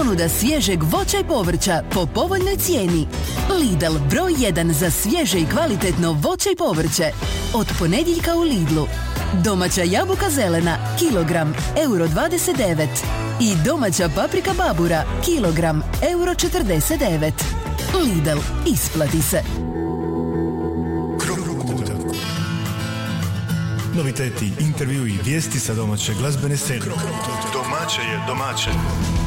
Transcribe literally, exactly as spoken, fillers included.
ponuda svježeg voća i povrća po povoljnoj cijeni. Lidl broj jedan za svježe i kvalitetno voće i povrće. Od ponedjeljka u Lidlu. Domaća jabuka zelena, kilogram, euro dvadeset devet. I domaća paprika babura, kilogram, euro četrdeset devet. Lidl, isplati se. Noviteti, intervjui, vijesti sa domaće glazbene scene. Domaće je domaće.